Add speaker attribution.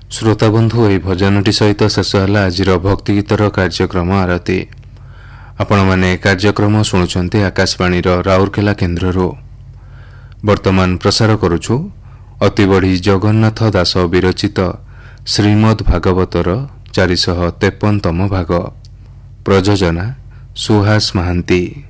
Speaker 1: श्रोताबंधु ଏହି ଭଜନଟି ସହିତ ଶେଷ ହେଲା ଆଜିର ଭକ୍ତି ଗୀତର କାର୍ଯ୍ୟକ୍ରମ ଆରତି। ଆପଣମାନେ କାର୍ଯ୍ୟକ୍ରମ ଶୁଣୁଛନ୍ତି ଆକାଶବାଣୀର ରାଉରକେଲା କେନ୍ଦ୍ରରୁ। ବର୍ତ୍ତମାନ ପ୍ରସାର କରୁଛୁ ଅତିବଡ଼ି ଜଗନ୍ନାଥ ଦାସ ବିରଚିତ ଶ୍ରୀମଦ୍ ଭାଗବତର 453ତମ ଭାଗ। ପ୍ରଯୋଜନା ସୁହାସ ମହାନ୍ତି।